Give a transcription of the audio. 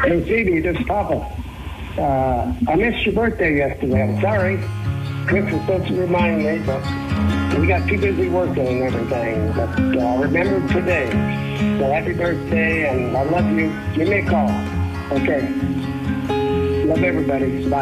Hey, Phoebe, this is Papa. I missed your birthday yesterday. I'm sorry. Chris was supposed to remind me, but we got too busy working and everything. But I remembered today. So happy birthday, and I love you. Give me a call. Okay. Love everybody. Bye.